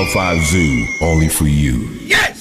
Wildfire Zoo, only for you. Yes!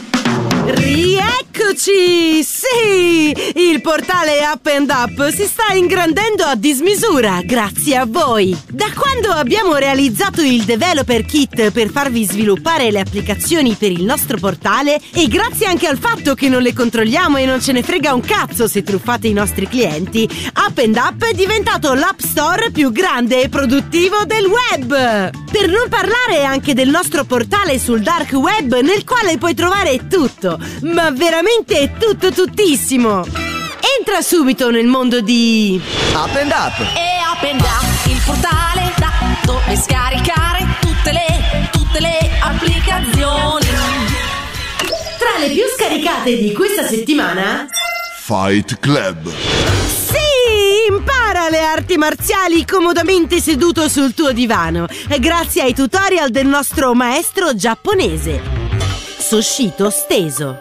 Rieccoci! Sì! Il portale Up and Up si sta ingrandendo a dismisura grazie a voi! Da quando abbiamo realizzato il Developer Kit per farvi sviluppare le applicazioni per il nostro portale e grazie anche al fatto che non le controlliamo e non ce ne frega un cazzo se truffate i nostri clienti, Up and Up è diventato l'app store più grande e produttivo del web! Per non parlare anche del nostro portale sul dark web nel quale puoi trovare tutto, ma veramente tutto tuttissimo! Entra subito nel mondo di Up and Up! E Up and Up, il portale da dove scaricare tutte le applicazioni. Tra le più scaricate di questa settimana, Fight Club. sì, impara le arti marziali comodamente seduto sul tuo divano, grazie ai tutorial del nostro maestro giapponese, Soshito Steso.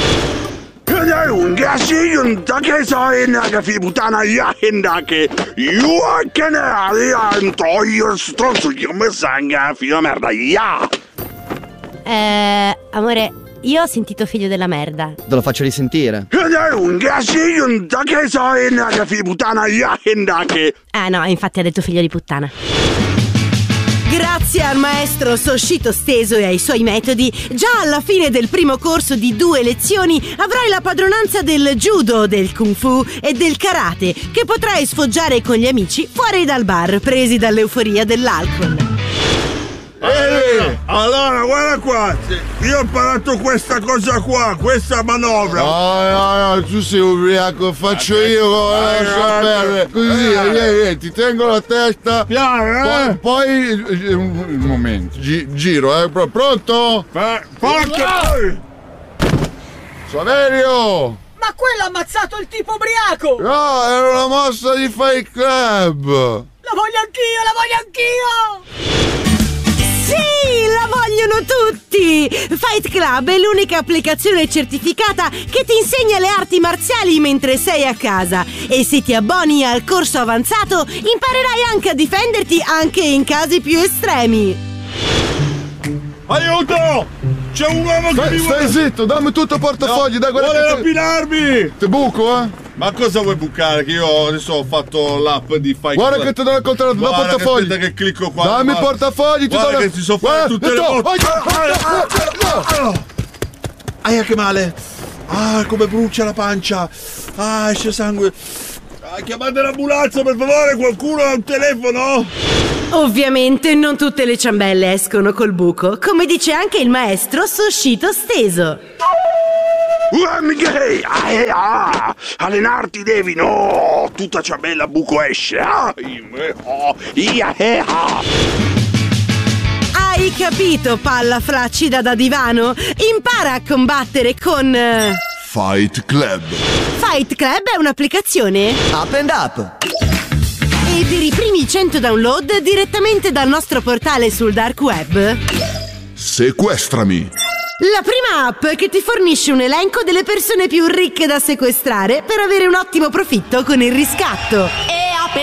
Amore, io ho sentito figlio della merda. Te lo faccio risentire. Ah no, infatti ha detto figlio di puttana. Grazie al maestro Soshito Steso e ai suoi metodi, già alla fine del primo corso di 2 lezioni avrai la padronanza del judo, del kung fu e del karate, che potrai sfoggiare con gli amici fuori dal bar, presi dall'euforia dell'alcol. Allora, guarda qua, io ho imparato questa cosa qua, questa manovra. No, tu sei ubriaco, faccio io, lascia perdere. Così, ti tengo la testa. Piano, Poi un momento, giro, pronto? Forte! Saverio! Ma quello ha ammazzato il tipo ubriaco! No, era una mossa di Fight Club! La voglio anch'io! Sì, la vogliono tutti! Fight Club è l'unica applicazione certificata che ti insegna le arti marziali mentre sei a casa. E se ti abboni al corso avanzato, imparerai anche a difenderti anche in casi più estremi. Aiuto! C'è un uomo che mi Stai zitto, dammi tutto il portafogli, dai, guarda. vuole rapinarmi! Ti buco, eh? Ma cosa vuoi bucare? Che io adesso ho fatto l'app di Fight Guarda Club. che ti do il controllo, da portafogli. Aspetta che clicco qua. Dammi i portafogli, ti do Guarda che ti so fare tutte le volte. Aia, che male. Ah, come brucia la pancia. Ah, esce sangue. Ah, chiamate l'ambulanza, per favore, qualcuno ha un telefono? Ovviamente non tutte le ciambelle escono col buco, come dice anche il maestro Soshito Steso. Allenarti devi, no! Tutta ciambella buco esce. Hai capito, palla flaccida da divano? Impara a combattere con Fight Club. Fight Club è un'applicazione Up and Up! e per i primi 100 download direttamente dal nostro portale sul dark web. Sequestrami. La prima app che ti fornisce un elenco delle persone più ricche da sequestrare per avere un ottimo profitto con il riscatto. E